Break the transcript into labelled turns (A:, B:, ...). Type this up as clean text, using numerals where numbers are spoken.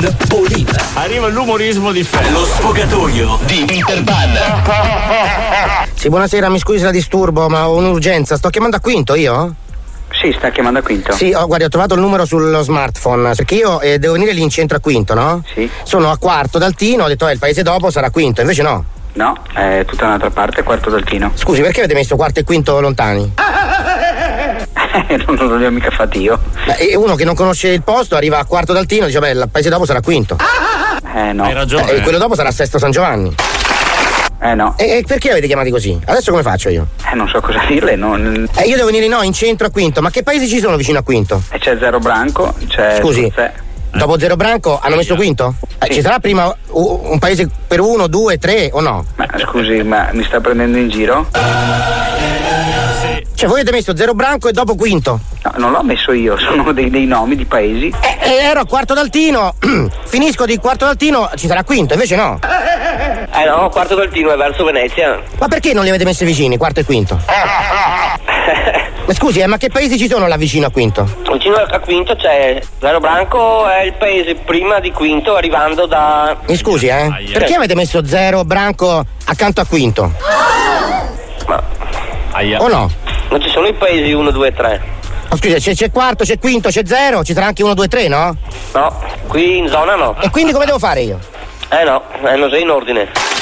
A: con Pauline.
B: Arriva l'umorismo di Fede.
A: Lo sfogatoio di Peter Pan.
C: Sì, buonasera, mi scusi la disturbo, ma ho un'urgenza. Sto chiamando a Quinto io?
D: Sì, sta chiamando a Quinto.
C: Sì, guardi, ho trovato il numero sullo smartphone, perché io devo venire lì in centro a Quinto, no?
D: Sì.
C: Sono a Quarto d'Altino, ho detto il paese dopo sarà Quinto, invece no.
D: No, è tutta un'altra parte, Quarto d'Altino.
C: Scusi, perché avete messo Quarto e Quinto lontani?
D: Non li ho mica fatti io.
C: E uno che non conosce il posto arriva a Quarto d'Altino e dice, il paese dopo sarà Quinto.
D: No.
B: Hai ragione.
C: E quello dopo sarà Sesto San Giovanni.
D: No.
C: E perché avete chiamati così? Adesso come faccio io?
D: Non so cosa dirle,
C: Io devo venire in centro a Quinto, ma che paesi ci sono vicino a Quinto?
D: C'è Zero Branco, c'è.
C: Scusi, dopo Zero Branco hanno messo Quinto?
D: Sì.
C: Ci sarà prima un paese per 1, 2, 3 o no?
D: Ma scusi, ma mi sta prendendo in giro?
C: Cioè voi avete messo Zero Branco e dopo Quinto?
D: No, non l'ho messo io, sono dei nomi di paesi.
C: Ero a Quarto d'Altino, finisco di Quarto d'Altino, ci sarà Quinto, invece no.
E: No, Quarto d'Altino è verso Venezia.
C: Ma perché non li avete messi vicini, Quarto e Quinto? Ma scusi, ma che paesi ci sono là vicino a Quinto?
E: Vicino a Quinto c'è Zero Branco, è il paese prima di Quinto, arrivando da...
C: Mi scusi, perché avete messo Zero Branco accanto a Quinto?
E: Ma...
C: O no?
E: Non ci sono i paesi 1, 2, 3.
C: Oh, scusi, c'è Quarto, c'è Quinto, c'è Zero, ci sarà anche 1, 2, 3, no?
E: No, qui in zona no.
C: E quindi come devo fare io?
E: No, non sei in ordine.